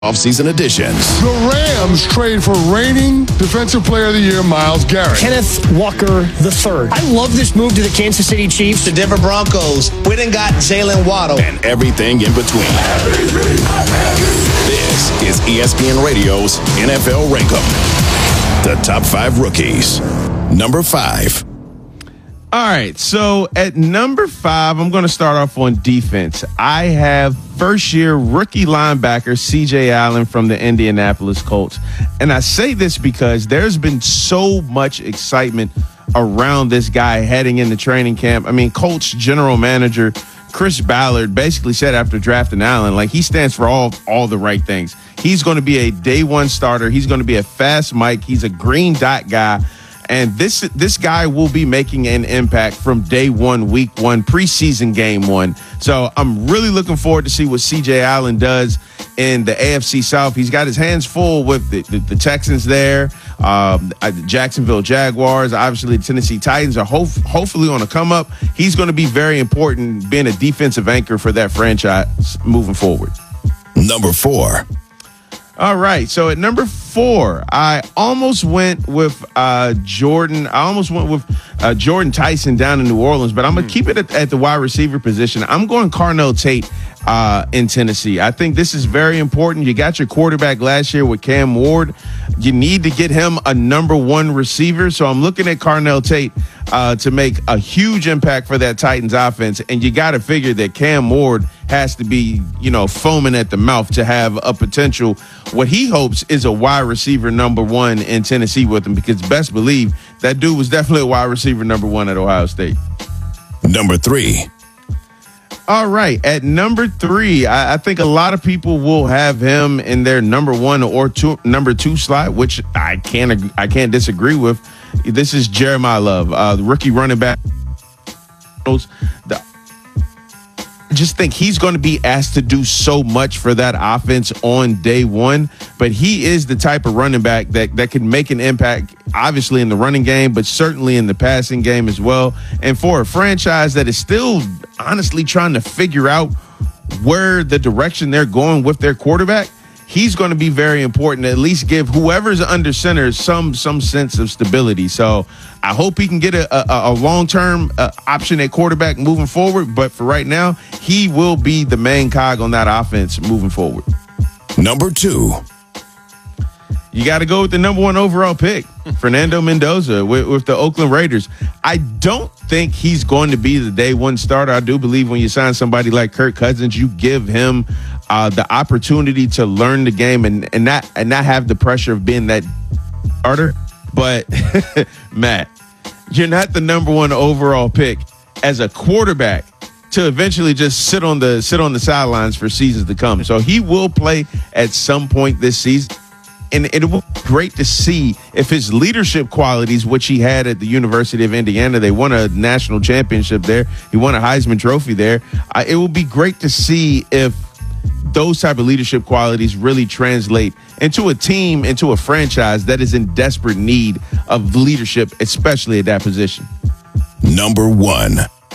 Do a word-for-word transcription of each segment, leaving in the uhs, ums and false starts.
Offseason editions. The Rams trade for reigning Defensive Player of the Year, Myles Garrett. Kenneth Walker the third. I love this move to the Kansas City Chiefs. The Denver Broncos went and got Jalen Waddle. And everything in between. This is E S P N Radio's N F L Rankum. The top five rookies. Number five. All right, so at number five, I'm going to start off on defense. I have first-year rookie linebacker C J Allen from the Indianapolis Colts. And I say this because there's been so much excitement around this guy heading into training camp. I mean, Colts general manager Chris Ballard basically said after drafting Allen, like, he stands for all, all the right things. He's going to be a day one starter. He's going to be a fast mic. He's a green dot guy. And this this guy will be making an impact from day one, week one, preseason game one. So I'm really looking forward to see what C J Allen does in the A F C South. He's got his hands full with the, the, the Texans there, um, the Jacksonville Jaguars. Obviously, the Tennessee Titans are hope, hopefully on a come up. He's going to be very important being a defensive anchor for that franchise moving forward. Number four. All right, so at number four, I almost went with uh, Jordan. I almost went with uh, Jordan Tyson down in New Orleans, but I'm going to keep it at, at the wide receiver position. I'm going Carnell Tate uh, in Tennessee. I think this is very important. You got your quarterback last year with Cam Ward. You need to get him a number one receiver, so I'm looking at Carnell Tate uh, to make a huge impact for that Titans offense, and you got to figure that Cam Ward has to be, you know, foaming at the mouth to have a potential, what he hopes is a wide receiver number one in Tennessee with him, because best believe that dude was definitely a wide receiver number one at Ohio State. Number three. All right, at number three, I, I think a lot of people will have him in their number one or two, number two slot, which I can't I can't disagree with. This is Jeremiah Love, uh, the rookie running back. The I just think he's going to be asked to do so much for that offense on day one, but he is the type of running back that, that can make an impact, obviously in the running game, but certainly in the passing game as well. And for a franchise that is still honestly trying to figure out where the direction they're going with their quarterback, he's going to be very important to at least give whoever's under center some some sense of stability. So I hope he can get a, a, a long-term uh, option at quarterback moving forward. But for right now, he will be the main cog on that offense moving forward. Number two. You got to go with the number one overall pick, Fernando Mendoza with, with the Oakland Raiders. I don't think he's going to be the day one starter. I do believe when you sign somebody like Kirk Cousins, you give him uh, the opportunity to learn the game and, and not and not have the pressure of being that starter. But, Matt, you're not the number one overall pick as a quarterback to eventually just sit on the sit on the sidelines for seasons to come. So he will play at some point this season. And it will be great to see if his leadership qualities, which he had at the University of Indiana, they won a national championship there. He won a Heisman Trophy there. Uh, it will be great to see if those type of leadership qualities really translate into a team, into a franchise that is in desperate need of leadership, especially at that position. Number one.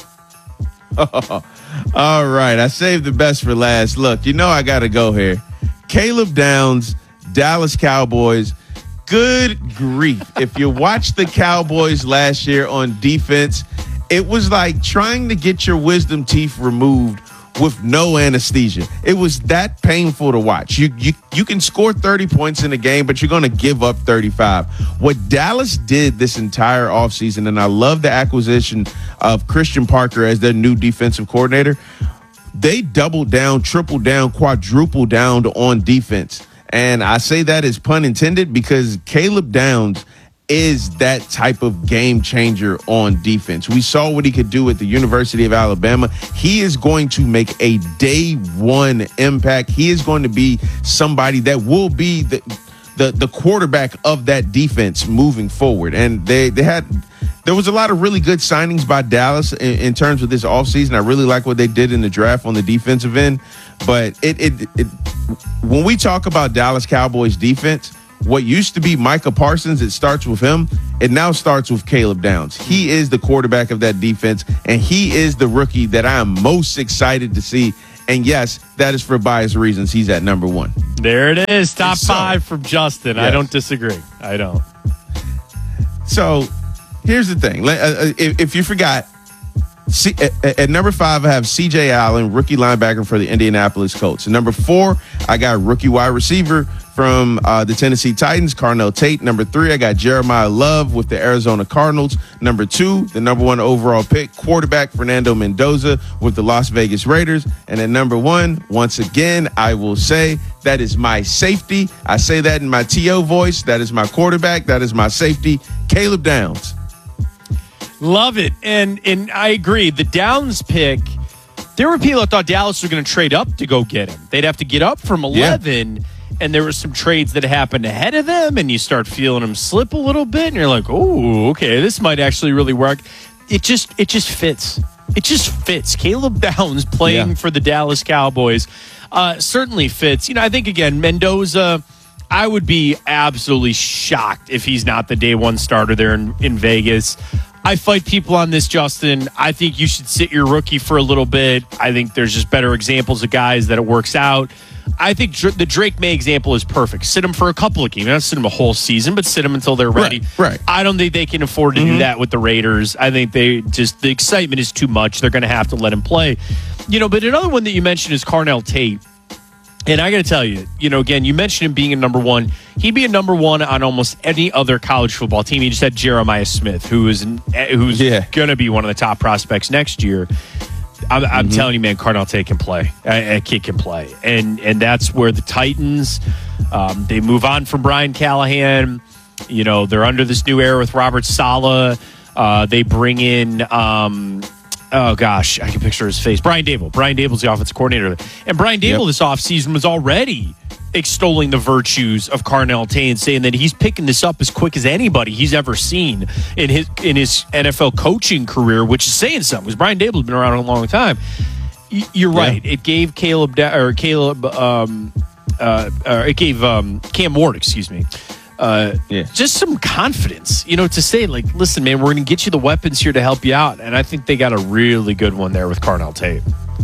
All right. I saved the best for last. Look, you know I got to go here. Caleb Downs, Dallas Cowboys. Good grief. If you watched the Cowboys last year on defense, it was like trying to get your wisdom teeth removed with no anesthesia. It was that painful to watch. You you you can score thirty points in a game, but you're going to give up thirty-five. What Dallas did this entire offseason, and I love the acquisition of Christian Parker as their new defensive coordinator, they doubled down, tripled down, quadrupled down on defense. And I say that as pun intended because Caleb Downs is that type of game changer on defense. We saw what he could do at the University of Alabama. He is going to make a day one impact. He is going to be somebody that will be the the, the quarterback of that defense moving forward. And they, they had there was a lot of really good signings by Dallas in, in terms of this offseason. I really like what they did in the draft on the defensive end. But it, it, it when we talk about Dallas Cowboys defense, what used to be Micah Parsons, it starts with him. It now starts with Caleb Downs. He is the quarterback of that defense, and he is the rookie that I am most excited to see And yes, that is for biased reasons. He's at number one. There it is. Top So- five from Justin. I Yes. don't disagree. I don't. So here's the thing. Let- uh, uh, If, if you forgot, C- at, at number five, I have C J Allen, rookie linebacker for the Indianapolis Colts. At number four, I got rookie wide receiver from uh, the Tennessee Titans, Carnell Tate. Number three, I got Jeremiah Love with the Arizona Cardinals. Number two, the number one overall pick, quarterback Fernando Mendoza with the Las Vegas Raiders. And at number one, once again, I will say that is my safety. I say that in my T O voice. That is my quarterback. That is my safety, Caleb Downs. Love it. And and I agree. The Downs pick, there were people that thought Dallas was going to trade up to go get him. They'd have to get up from eleven, yeah. and there were some trades that happened ahead of them, and you start feeling them slip a little bit, and you're like, oh, okay, this might actually really work. It just it just fits. It just fits. Caleb Downs playing yeah. for the Dallas Cowboys uh, certainly fits. You know, I think, again, Mendoza, I would be absolutely shocked if he's not the day one starter there in, in Vegas. I fight people on this, Justin. I think you should sit your rookie for a little bit. I think there's just better examples of guys that it works out. I think Dr- the Drake May example is perfect. Sit him for a couple of games. Not sit him a whole season, but sit him until they're ready. Right, right. I don't think they can afford to mm-hmm. do that with the Raiders. I think they just, the excitement is too much. They're going to have to let him play. You know, but another one that you mentioned is Carnell Tate. And I got to tell you, you know, again, you mentioned him being a number one. He'd be a number one on almost any other college football team. You just had Jeremiah Smith, who is who's yeah. going to be one of the top prospects next year. I'm, I'm mm-hmm. telling you, man, Carnell Tate can play. A, a kid can play, and and that's where the Titans um, they move on from Brian Callahan. You know, they're under this new era with Robert Saleh. Uh, they bring in. Um, Oh, gosh, I can picture his face. Brian Dable. Brian Dable's the offensive coordinator. And Brian Dable yep. this offseason was already extolling the virtues of Carnell Tate and saying that he's picking this up as quick as anybody he's ever seen in his in his N F L coaching career, which is saying something because Brian Dable's been around a long time. You're right. Yeah. It gave Caleb, or Caleb, um, uh, uh, it gave um, Cam Ward, excuse me, Uh, yeah. just some confidence, you know, to say, like, listen, man, we're going to get you the weapons here to help you out. And I think they got a really good one there with Carnell Tate.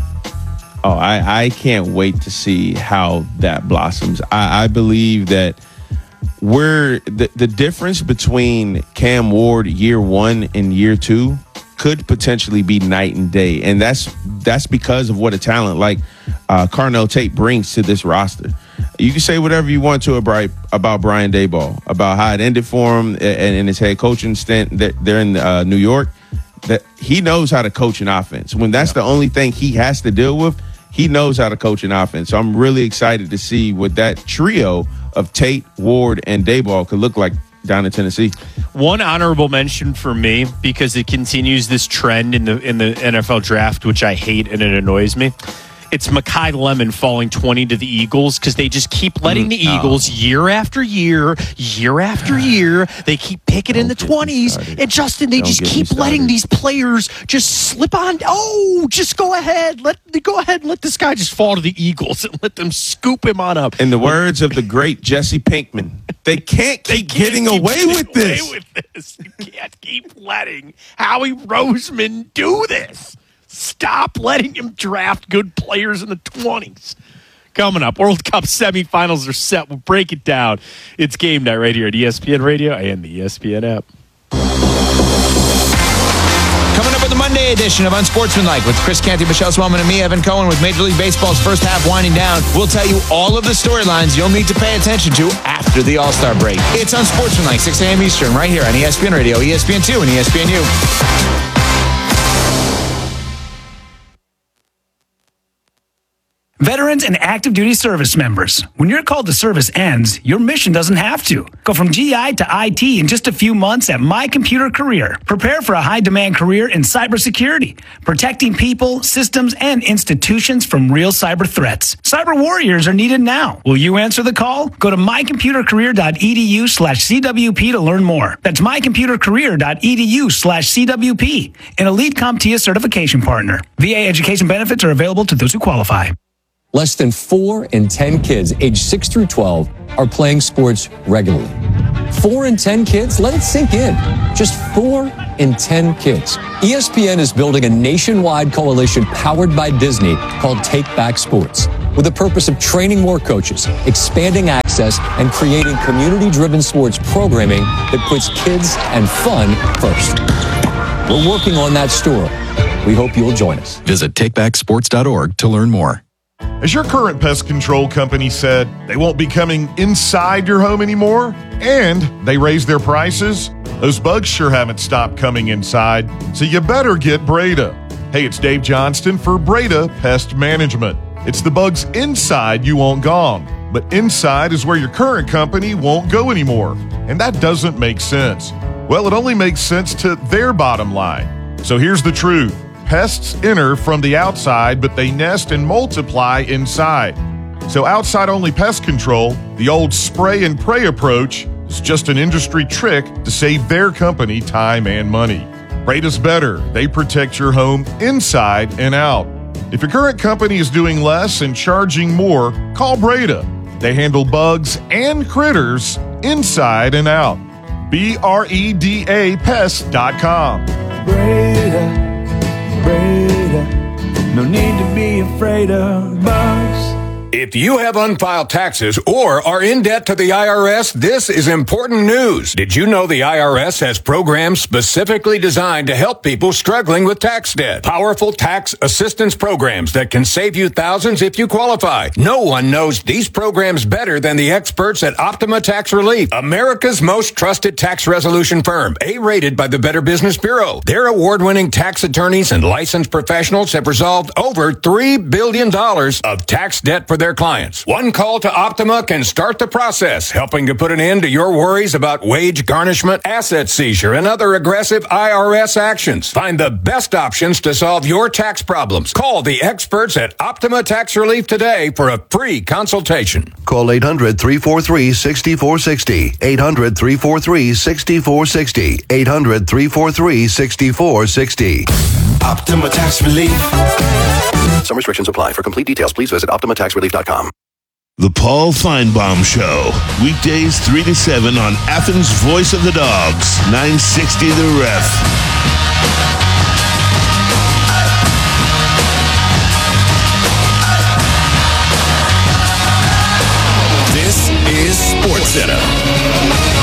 Oh, I, I can't wait to see how that blossoms. I, I believe that we're the, the difference between Cam Ward year one and year two could potentially be night and day. And that's that's because of what a talent like uh, Carnell Tate brings to this roster. You can say whatever you want to about, about Brian Daboll, about how it ended for him and, and his head coaching stint there in uh, New York, that he knows how to coach an offense. When that's yeah. the only thing he has to deal with, he knows how to coach an offense. So I'm really excited to see what that trio of Tate, Ward, and Daboll could look like down in Tennessee. One honorable mention for me, because it continues this trend in the in the N F L draft, which I hate and it annoys me. It's Mekhi Lemon falling twenty to the Eagles because they just keep letting the Eagles oh. year after year, year after year. They keep picking Don't in the twenties. And, Justin, they Don't just keep letting these players just slip on. Oh, just go ahead. Let Go ahead and let this guy just fall to the Eagles and let them scoop him on up. In the words of the great Jesse Pinkman, they can't keep they can't getting keep away, getting with, this. away with this. You can't keep letting Howie Roseman do this. Stop letting him draft good players in the twenties. Coming up, World Cup semifinals are set. We'll break it down. It's Game Night right here at E S P N Radio and the E S P N app. Coming up with the Monday edition of Unsportsmanlike with Chris Canty, Michelle Swellman, and me, Evan Cohen, with Major League Baseball's first half winding down. We'll tell you all of the storylines you'll need to pay attention to after the All-Star break. It's Unsportsmanlike, six a.m. Eastern, right here on E S P N Radio, E S P N two, and E S P N U. Veterans and active duty service members. When your call to service ends, your mission doesn't have to. Go from G I to I T in just a few months at My Computer Career. Prepare for a high-demand career in cybersecurity, protecting people, systems, and institutions from real cyber threats. Cyber warriors are needed now. Will you answer the call? Go to mycomputercareer.edu slash CWP to learn more. That's mycomputercareer.edu slash CWP, an elite CompTIA certification partner. V A education benefits are available to those who qualify. Less than four in ten kids aged six through twelve are playing sports regularly. Four in ten kids? Let it sink in. Just four in ten kids. E S P N is building a nationwide coalition powered by Disney called Take Back Sports, with the purpose of training more coaches, expanding access, and creating community-driven sports programming that puts kids and fun first. We're working on that story. We hope you'll join us. Visit take back sports dot org to learn more. As your current pest control company said, they won't be coming inside your home anymore, and they raised their prices, those bugs sure haven't stopped coming inside, so you better get Breda. Hey, it's Dave Johnston for Breda Pest Management. It's the bugs inside you want gone, but inside is where your current company won't go anymore, and that doesn't make sense. Well, it only makes sense to their bottom line. So here's the truth. Pests enter from the outside, but they nest and multiply inside. So outside-only pest control, the old spray and pray approach, is just an industry trick to save their company time and money. Breda's better. They protect your home inside and out. If your current company is doing less and charging more, call Breda. They handle bugs and critters inside and out. B R E D A pest dot com. Breda. Breda, no need to be afraid of bugs. If you have unfiled taxes or are in debt to the I R S, this is important news. Did you know the I R S has programs specifically designed to help people struggling with tax debt? Powerful tax assistance programs that can save you thousands if you qualify. No one knows these programs better than the experts at Optima Tax Relief, America's most trusted tax resolution firm, A-rated by the Better Business Bureau. Their award-winning tax attorneys and licensed professionals have resolved over three billion dollars of tax debt for their clients. One call to Optima can start the process, helping to put an end to your worries about wage garnishment, asset seizure, and other aggressive I R S actions. Find the best options to solve your tax problems. Call the experts at Optima Tax Relief today for a free consultation. Call eight hundred, three four three, six four six zero. eight hundred, three four three, six four six zero. eight hundred, three four three, six four six zero. Optima Tax Relief. Some restrictions apply. For complete details, please visit optima tax relief dot com. The Paul Feinbaum Show. Weekdays three to seven on Athens' Voice of the Dogs. nine sixty The Ref. This is SportsCenter.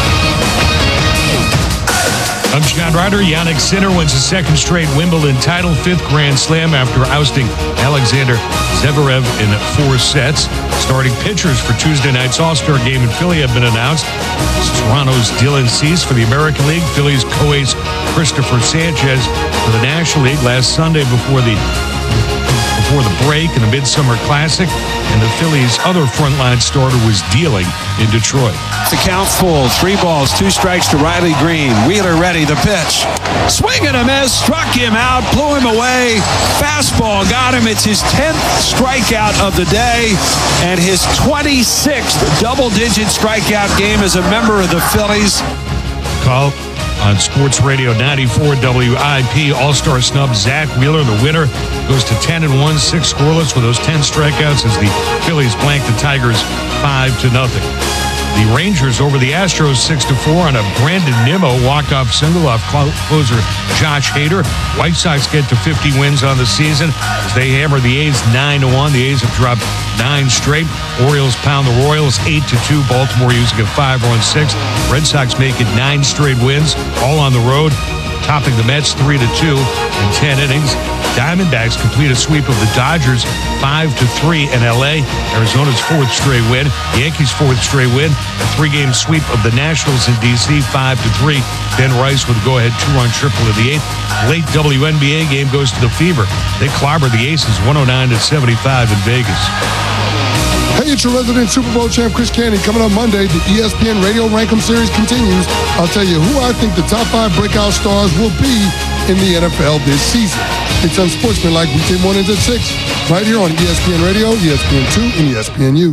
I'm Scott Ryder. Yannick Sinner wins his second straight Wimbledon title, fifth Grand Slam after ousting Alexander Zverev in four sets. Starting pitchers for Tuesday night's All-Star game in Philly have been announced. It's Toronto's Dylan Cease for the American League, Philly's co-ace Christopher Sanchez for the National League. Last Sunday before the before the break in the Midsummer Classic, and the Phillies' other frontline starter was dealing in Detroit. The count full, three balls, two strikes to Riley Green. Wheeler ready, the pitch. Swing and a miss, struck him out, blew him away. Fastball got him. It's his tenth strikeout of the day and his twenty-sixth double-digit strikeout game as a member of the Phillies. Call on Sports Radio ninety-four W I P. All-Star snub Zach Wheeler, the winner, goes to ten and one, six scoreless with those ten strikeouts as the Phillies blank the Tigers five to nothing. The Rangers over the Astros six to four on a Brandon Nimmo walk-off single off closer Josh Hader. White Sox get to fifty wins on the season as they hammer the A's nine to one. The A's have dropped nine straight. Orioles pound the Royals eight to two. Baltimore using a five run six. Red Sox make it nine straight wins, all on the road, topping the Mets three to two in ten innings. Diamondbacks complete a sweep of the Dodgers five to three in L A. Arizona's fourth straight win. Yankees' fourth straight win. A three-game sweep of the Nationals in D C five to three. Ben Rice with a go-ahead two-run triple in the eighth. Late W N B A game goes to the Fever. They clobber the Aces one oh nine to seventy-five in Vegas. Hey, it's your resident Super Bowl champ, Chris Canty. Coming up Monday, the E S P N Radio Rankem Series continues. I'll tell you who I think the top five breakout stars will be in the N F L this season. It's Unsportsmanlike weekday mornings at six, right here on E S P N Radio, E S P N two, and E S P N U.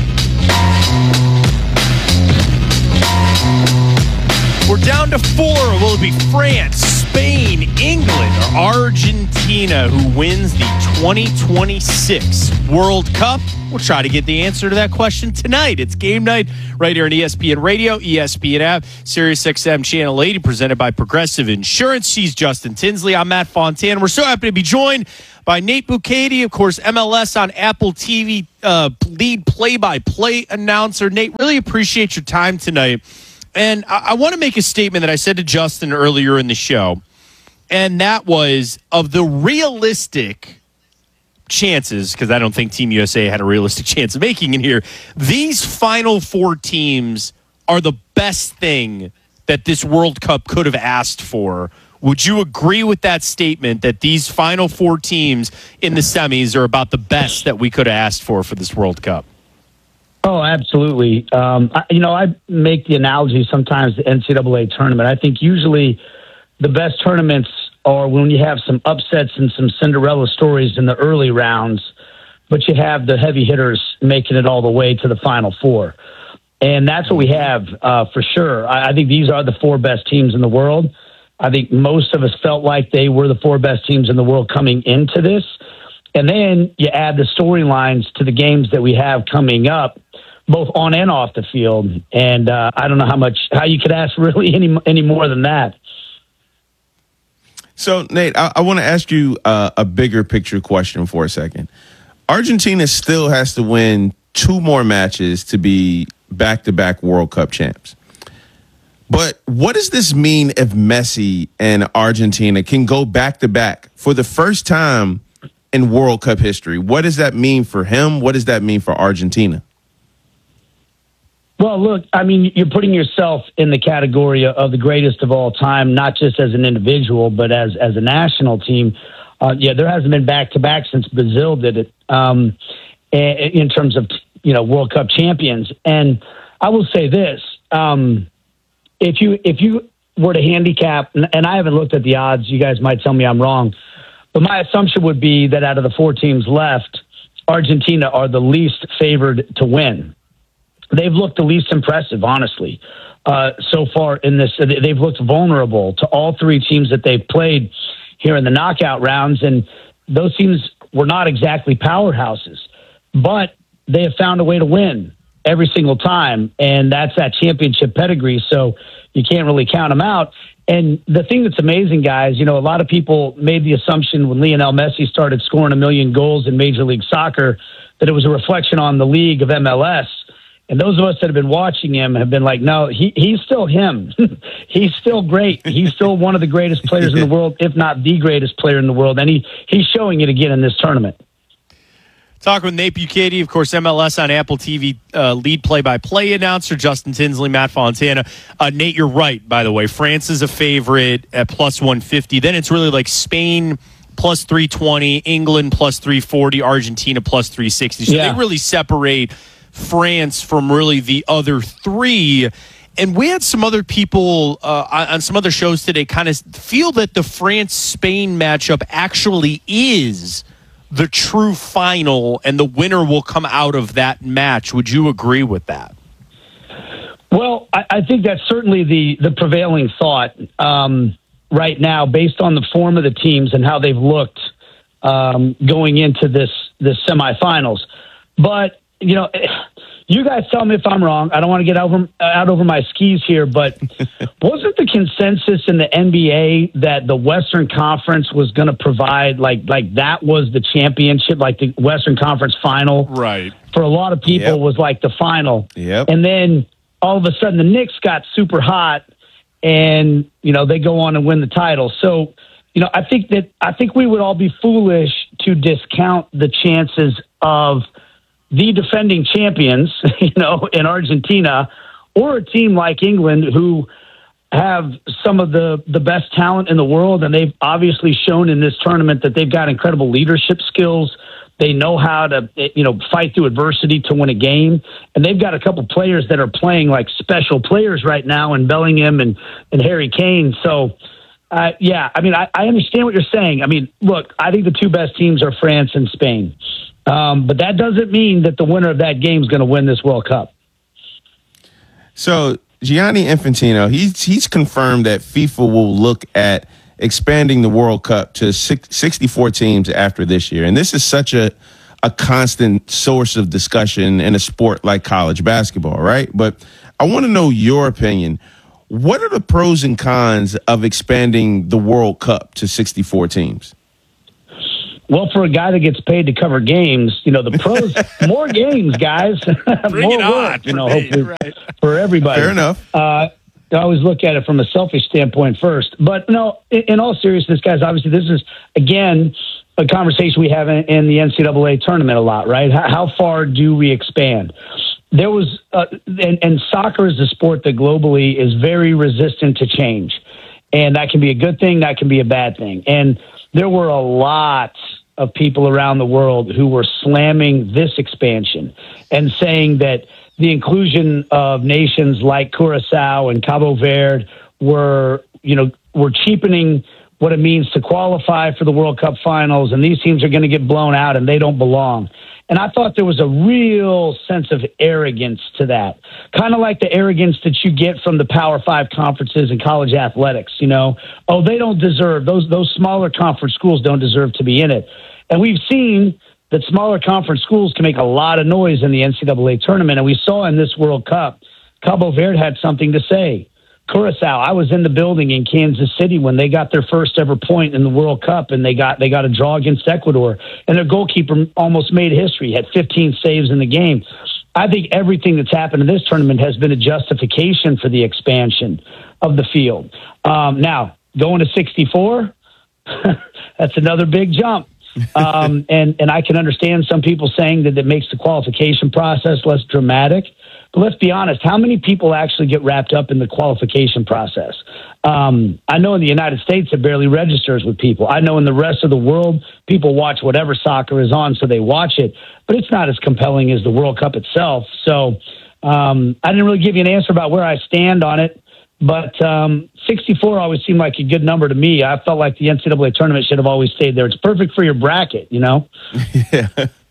We're down to four. Will it be France, Spain, England, or Argentina who wins the twenty twenty-six World Cup? We'll try to get the answer to that question tonight. It's game night right here on E S P N Radio, E S P N app, Sirius X M Channel eighty, presented by Progressive Insurance. She's Justin Tinsley. I'm Matt Fontana. We're so happy to be joined by Nate Bukaty, of course, M L S on Apple T V, uh, lead play-by-play announcer. Nate, really appreciate your time tonight. And I, I want to make a statement that I said to Justin earlier in the show, and that was of the realistic chances, because I don't think Team U S A had a realistic chance of making it here. These final four teams are the best thing that this World Cup could have asked for. Would you agree with that statement that these final four teams in the semis are about the best that we could have asked for for this World Cup? Oh, absolutely. Um, I, you know, I make the analogy sometimes the N C double A tournament. I think usually the best tournaments are when you have some upsets and some Cinderella stories in the early rounds, but you have the heavy hitters making it all the way to the Final Four. And that's what we have uh, for sure. I, I think these are the four best teams in the world. I think most of us felt like they were the four best teams in the world coming into this. And then you add the storylines to the games that we have coming up, both on and off the field. And uh, I don't know how much, how you could ask really any, any more than that. So, Nate, I, I want to ask you uh, a bigger picture question for a second. Argentina still has to win two more matches to be back-to-back World Cup champs. But what does this mean if Messi and Argentina can go back-to-back for the first time in World Cup history? What does that mean for him? What does that mean for Argentina? Well, look, I mean, you're putting yourself in the category of the greatest of all time, not just as an individual, but as as a national team. Uh, yeah, there hasn't been back-to-back since Brazil did it um, in terms of, you know, World Cup champions. And I will say this, um, if you if you were to handicap, and I haven't looked at the odds, you guys might tell me I'm wrong, but my assumption would be that out of the four teams left, Argentina are the least favored to win. They've looked the least impressive, honestly, uh, so far in this. They've looked vulnerable to all three teams that they've played here in the knockout rounds, and those teams were not exactly powerhouses, but they have found a way to win every single time, and that's that championship pedigree, so you can't really count them out. And the thing that's amazing, guys, you know, a lot of people made the assumption when Lionel Messi started scoring a million goals in Major League Soccer that it was a reflection on the league of M L S. And those of us that have been watching him have been like, no, he, he's still him. He's still great. He's still one of the greatest players in the world, if not the greatest player in the world. And he, he's showing it again in this tournament. Talking with Nate Bukaty, of course, M L S on Apple T V, uh, lead play-by-play announcer, Justin Tinsley, Matt Fontana. Uh, Nate, you're right, by the way. France is a favorite at plus one fifty. Then it's really like Spain plus three twenty, England plus three forty, Argentina plus three sixty. So yeah. They really separate France from really the other three. And we had some other people uh, on some other shows today kind of feel that the France-Spain matchup actually is the true final and the winner will come out of that match. Would you agree with that? Well, I, I think that's certainly the, the prevailing thought um, right now based on the form of the teams and how they've looked um, going into this, this semifinals. But you know, you guys tell me if I'm wrong. I don't want to get over, out over my skis here, but wasn't the consensus in the N B A that the Western Conference was going to provide, like, like that was the championship, like the Western Conference final? Right. For a lot of people, yep. was like the final. Yep. And then all of a sudden the Knicks got super hot and, you know, they go on and win the title. So, you know, I think that, I think we would all be foolish to discount the chances of the defending champions, you know, in Argentina, or a team like England who have some of the, the best talent in the world. And they've obviously shown in this tournament that they've got incredible leadership skills. They know how to, you know, fight through adversity to win a game. And they've got a couple players that are playing like special players right now in Bellingham and, and Harry Kane. So, uh, yeah, I mean, I, I understand what you're saying. I mean, look, I think the two best teams are France and Spain. Um, but that doesn't mean that the winner of that game is going to win this World Cup. So Gianni Infantino, he's he's confirmed that FIFA will look at expanding the World Cup to six, sixty-four teams after this year. And this is such a, a constant source of discussion in a sport like college basketball, right? But I want to know your opinion. What are the pros and cons of expanding the World Cup to sixty-four teams? Well, for a guy that gets paid to cover games, you know, the pros, more games, guys. Bring more it work, on. you know, For me, hopefully right. for everybody. Fair enough. Uh, I always look at it from a selfish standpoint first. But no, in, in all seriousness, guys, obviously this is, again, a conversation we have in, in the N C double A tournament a lot, right? How, how far do we expand? There was, uh, and, and soccer is a sport that globally is very resistant to change. And that can be a good thing, that can be a bad thing. And there were a lot of people around the world who were slamming this expansion and saying that the inclusion of nations like Curacao and Cabo Verde were, you know, were cheapening what it means to qualify for the World Cup finals, and these teams are going to get blown out and they don't belong. And I thought there was a real sense of arrogance to that, kind of like the arrogance that you get from the Power Five conferences and college athletics. You know, oh, they don't deserve, those those smaller conference schools don't deserve to be in it. And we've seen that smaller conference schools can make a lot of noise in the N C double A tournament, and we saw in this World Cup, Cabo Verde had something to say. Curacao, I was in the building in Kansas City when they got their first ever point in the World Cup, and they got they got a draw against Ecuador, and their goalkeeper almost made history, had fifteen saves in the game. I think everything that's happened in this tournament has been a justification for the expansion of the field. Um, now, going to sixty-four, that's another big jump. um, and, and I can understand some people saying that it makes the qualification process less dramatic. But let's be honest, how many people actually get wrapped up in the qualification process? Um, I know in the United States it barely registers with people. I know in the rest of the world, people watch whatever soccer is on, so they watch it. But it's not as compelling as the World Cup itself. So um, I didn't really give you an answer about where I stand on it. But um, sixty-four always seemed like a good number to me. I felt like the N C double A tournament should have always stayed there. It's perfect for your bracket, you know? Yeah.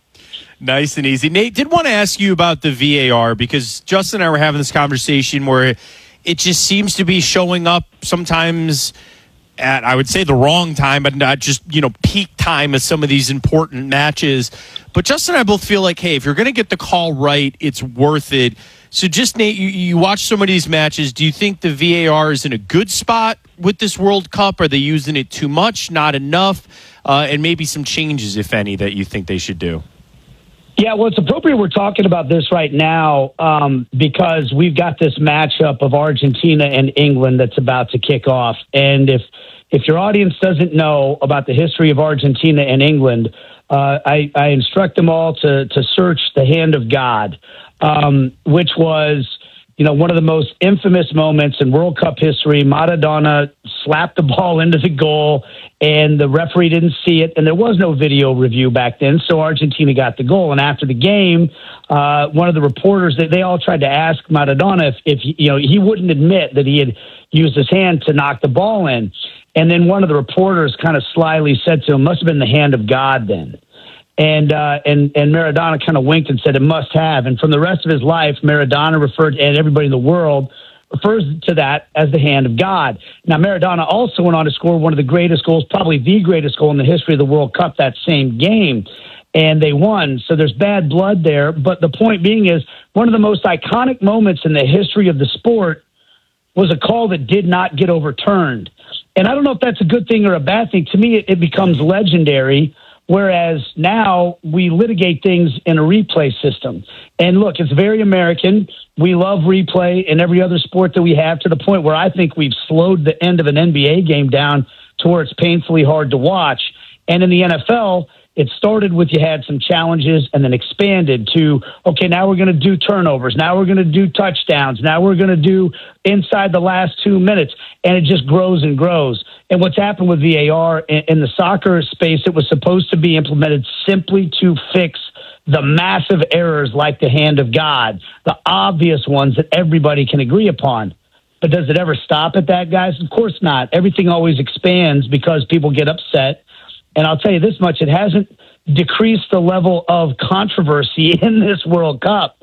Nice and easy. Nate, did want to ask you about the V A R because Justin and I were having this conversation where it just seems to be showing up sometimes at, I would say, the wrong time, but not just, you know, peak time of some of these important matches. But Justin and I both feel like, hey, if you're going to get the call right, it's worth it. So just, Nate, you, you watch some of these matches. Do you think the V A R is in a good spot with this World Cup? Are they using it too much, not enough? Uh, and maybe some changes, if any, that you think they should do? Yeah, well, it's appropriate we're talking about this right now um, because we've got this matchup of Argentina and England that's about to kick off. And if if your audience doesn't know about the history of Argentina and England, uh, I, I instruct them all to to search the Hand of God, um, which was, you know, one of the most infamous moments in World Cup history. Maradona slapped the ball into the goal, and the referee didn't see it, and there was no video review back then, so Argentina got the goal. And after the game, uh, one of the reporters, they, they all tried to ask Maradona if, if he, you know, he wouldn't admit that he had used his hand to knock the ball in. And then one of the reporters kind of slyly said to him, must have been the hand of God then. And uh, and and Maradona kind of winked and said it must have. And from the rest of his life, Maradona referred, and everybody in the world refers to that as the hand of God. Now, Maradona also went on to score one of the greatest goals, probably the greatest goal in the history of the World Cup that same game, and they won. So there's bad blood there. But the point being is, one of the most iconic moments in the history of the sport was a call that did not get overturned. And I don't know if that's a good thing or a bad thing. To me, it, it becomes legendary. Whereas now we litigate things in a replay system. And look, it's very American. We love replay in every other sport that we have, to the point where I think we've slowed the end of an N B A game down to where it's painfully hard to watch. And in the N F L, it started with you had some challenges and then expanded to, okay, now we're going to do turnovers. Now we're going to do touchdowns. Now we're going to do inside the last two minutes. And it just grows and grows. And what's happened with V A R in, in the soccer space, it was supposed to be implemented simply to fix the massive errors like the hand of God, the obvious ones that everybody can agree upon. But does it ever stop at that, guys? Of course not. Everything always expands because people get upset. And I'll tell you this much, it hasn't decreased the level of controversy in this World Cup. You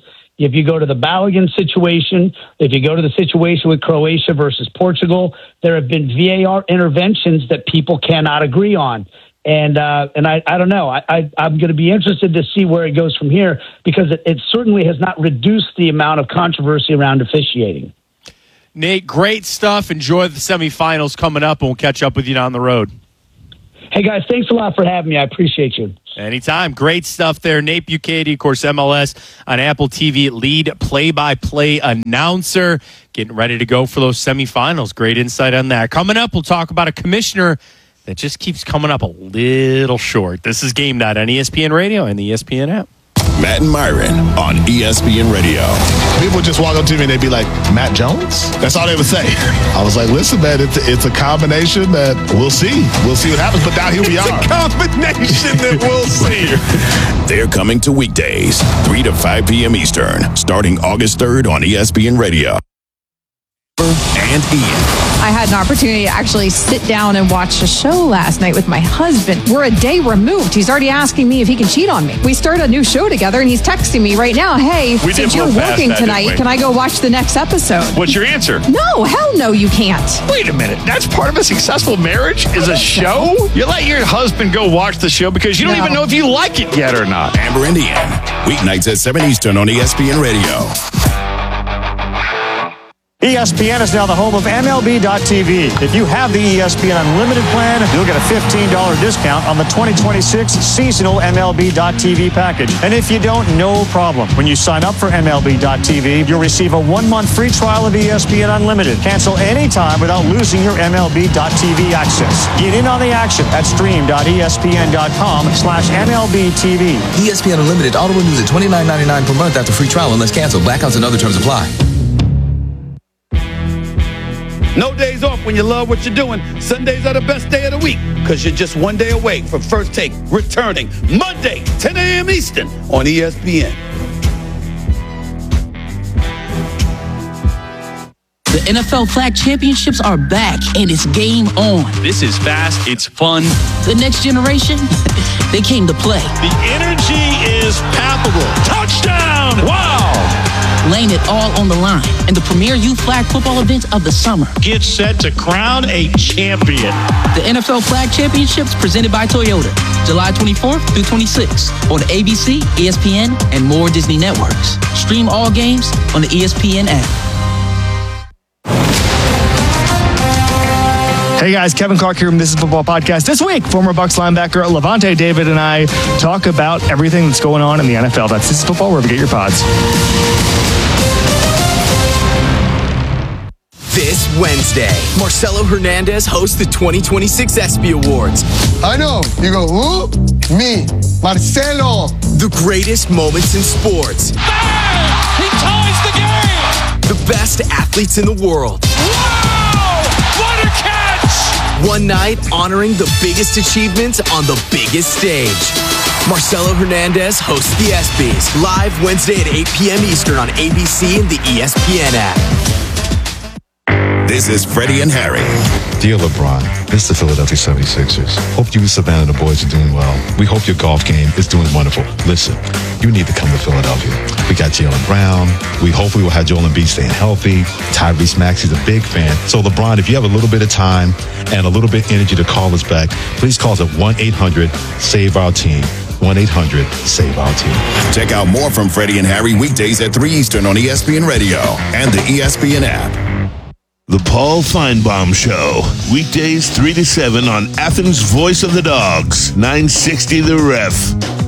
If you go to the Balogun situation, if you go to the situation with Croatia versus Portugal, there have been V A R interventions that people cannot agree on. And uh, and I, I don't know. I, I, I'm going to be interested to see where it goes from here, because it, it certainly has not reduced the amount of controversy around officiating. Nate, great stuff. Enjoy the semifinals coming up, and we'll catch up with you down the road. Hey, guys, thanks a lot for having me. I appreciate you. Anytime. Great stuff there. Nate Bukaty, of course, M L S on Apple T V, lead play-by-play announcer, getting ready to go for those semifinals. Great insight on that. Coming up, we'll talk about a commissioner that just keeps coming up a little short. This is Game Night on E S P N Radio and the E S P N app. Matt and Myron on E S P N Radio. People would just walk up to me and they'd be like, Matt Jones? That's all they would say. I was like, listen, man, it's, it's a combination that we'll see. We'll see what happens, but now here we it's are. It's a combination that we'll see. They're coming to weekdays, three to five p.m. Eastern, starting August third on E S P N Radio. And Ian. I had an opportunity to actually sit down and watch a show last night with my husband. We're a day removed. He's already asking me if he can cheat on me. We started a new show together, and he's texting me right now, hey, we since you're working that, tonight, can I go watch the next episode? What's your answer? No, hell no, you can't. Wait a minute. That's part of a successful marriage is a show? So. You let your husband go watch the show because you don't no. even know if you like it yet or not. Amber and Ian, weeknights at seven Eastern on E S P N Radio. E S P N is now the home of M L B dot T V. If you have the E S P N Unlimited plan, you'll get a fifteen dollars discount on the twenty twenty-six seasonal M L B dot T V package. And if you don't, no problem. When you sign up for M L B dot T V, you'll receive a one-month free trial of E S P N Unlimited. Cancel anytime without losing your M L B dot T V access. Get in on the action at stream dot E S P N dot com slash M L B T V. E S P N Unlimited auto renews at twenty-nine ninety-nine per month after free trial unless canceled. Blackouts and other terms apply. No days off when you love what you're doing. Sundays are the best day of the week because you're just one day away from First Take returning Monday, ten a.m. Eastern on E S P N. The N F L Flag Championships are back, and it's game on. This is fast. It's fun. The next generation, they came to play. The energy is palpable. Touchdown! Wow! Laying it all on the line in the premier youth flag football event of the summer. Get set to crown a champion. The N F L Flag Championships presented by Toyota, July twenty-fourth through twenty-sixth on A B C, E S P N, and more Disney networks. Stream all games on the E S P N app. Hey guys, Kevin Clark here from This Is Football Podcast. This week, former Bucs linebacker Levante David and I talk about everything that's going on in the N F L. That's This Is Football, wherever you get your pods. This Wednesday, Marcelo Hernandez hosts the twenty twenty-six ESPY Awards. I know. You go, who? Me, Marcelo. The greatest moments in sports. Bang! He ties the game! The best athletes in the world. Wow! What a catch! One night honoring the biggest achievements on the biggest stage. Marcelo Hernandez hosts the ESPYs live Wednesday at eight p.m. Eastern on A B C and the E S P N app. This is Freddie and Harry. Dear LeBron, this is the Philadelphia seventy-sixers. Hope you and Savannah and the boys are doing well. We hope your golf game is doing wonderful. Listen, you need to come to Philadelphia. We got Jaylen Brown. We hope we will have Joel Embiid staying healthy. Tyrese Maxey's a big fan. So LeBron, if you have a little bit of time and a little bit of energy to call us back, please call us at one eight hundred save our team. one eight hundred save our team. Check out more from Freddie and Harry weekdays at three Eastern on E S P N Radio and the E S P N app. The Paul Feinbaum Show, weekdays three to seven on Athens' Voice of the Dogs, nine sixty The Ref.